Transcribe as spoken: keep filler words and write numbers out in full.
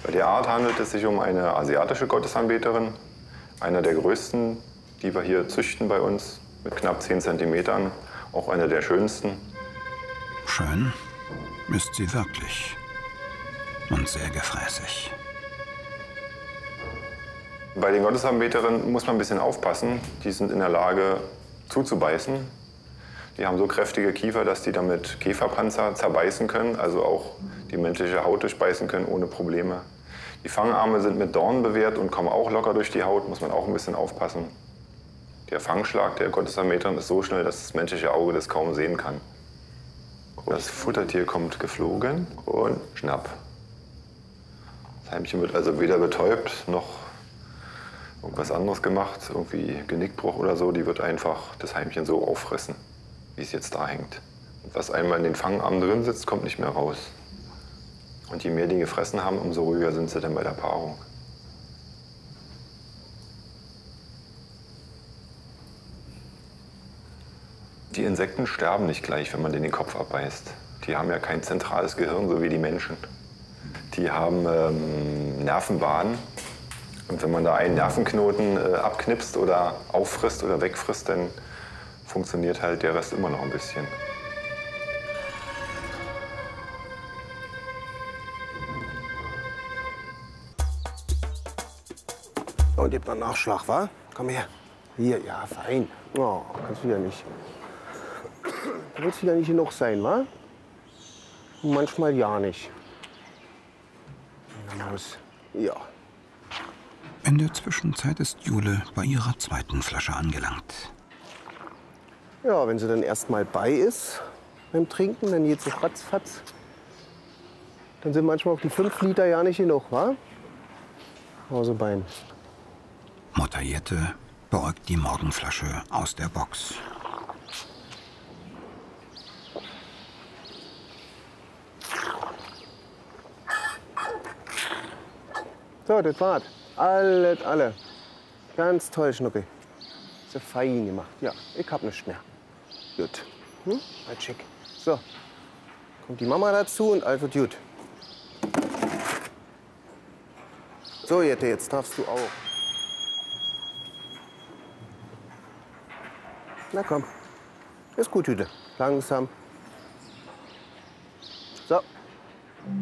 Bei der Art handelt es sich um eine asiatische Gottesanbeterin, einer der größten, die wir hier züchten bei uns, mit knapp zehn Zentimetern, auch eine der schönsten. Schön ist sie wirklich und sehr gefräßig. Bei den Gottesanbeterinnen muss man ein bisschen aufpassen. Die sind in der Lage zuzubeißen. Die haben so kräftige Kiefer, dass die damit Käferpanzer zerbeißen können, also auch die menschliche Haut durchbeißen können ohne Probleme. Die Fangarme sind mit Dornen bewehrt und kommen auch locker durch die Haut, muss man auch ein bisschen aufpassen. Der Fangschlag der Gottesanbeterin ist so schnell, dass das menschliche Auge das kaum sehen kann. Das Futtertier kommt geflogen und schnapp. Das Heimchen wird also weder betäubt noch irgendwas anderes gemacht, irgendwie Genickbruch oder so. Die wird einfach das Heimchen so auffressen, wie es jetzt da hängt. Und was einmal in den Fangarmen drin sitzt, kommt nicht mehr raus. Und je mehr die gefressen haben, umso ruhiger sind sie dann bei der Paarung. Die Insekten sterben nicht gleich, wenn man denen den Kopf abbeißt. Die haben ja kein zentrales Gehirn, so wie die Menschen. Die haben ähm, Nervenbahnen. Und wenn man da einen Nervenknoten äh, abknipst oder auffrisst oder wegfrisst, dann funktioniert halt der Rest immer noch ein bisschen. Und gib mal Nachschlag, wa? Komm her. Hier, ja, fein. Oh, kannst wieder nicht. Du willst wieder nicht genug sein, wa? Manchmal ja nicht. Maus. Ja. In der Zwischenzeit ist Jule bei ihrer zweiten Flasche angelangt. Ja, wenn sie dann erst mal bei ist beim Trinken, dann geht's so ratzfatz. Dann sind manchmal auch die fünf Liter ja nicht genug, wa? Hausebein. Mutter Jette beäugt die Morgenflasche aus der Box. So, das war's. Alles, alle. Ganz toll, Schnucki. Ist ja fein gemacht. Ja, ich hab nichts mehr. Gut. Hm? Halt schick. So. Kommt die Mama dazu und alles wird gut. So, Jette, jetzt darfst du auch. Na komm. Ist gut, Jüte. Langsam.